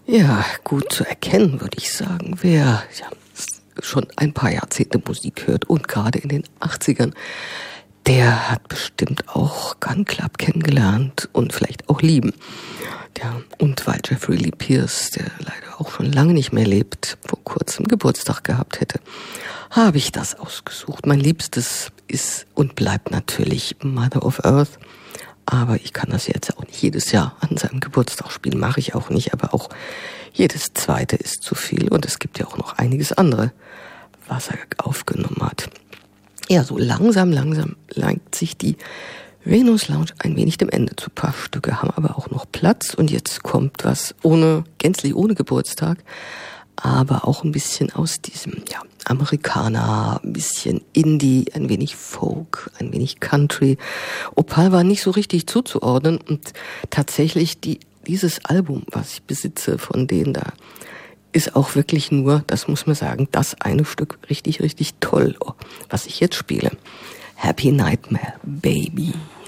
Ja, gut zu erkennen, würde ich sagen. Wer schon ein paar Jahrzehnte Musik hört und gerade in den 80ern, der hat bestimmt auch Gun Club kennengelernt und vielleicht auch lieben. Ja, und weil Jeffrey Lee Pierce, der leider auch schon lange nicht mehr lebt, vor kurzem Geburtstag gehabt hätte, habe ich das ausgesucht. Mein Liebstes ist und bleibt natürlich Mother of Earth. Aber ich kann das jetzt auch nicht jedes Jahr an seinem Geburtstag spielen, mache ich auch nicht, aber auch jedes zweite ist zu viel und es gibt ja auch noch einiges andere, was er aufgenommen hat. Ja, so langsam neigt sich die Venus Lounge ein wenig dem Ende zu. Ein paar Stücke haben aber auch noch Platz und jetzt kommt was gänzlich ohne Geburtstag, aber auch ein bisschen aus diesem, Amerikaner, ein bisschen Indie, ein wenig Folk, ein wenig Country. Opal war nicht so richtig zuzuordnen und tatsächlich dieses Album, was ich besitze von denen da, ist auch wirklich nur, das muss man sagen, das eine Stück richtig, richtig toll, was ich jetzt spiele. Happy Nightmare Baby.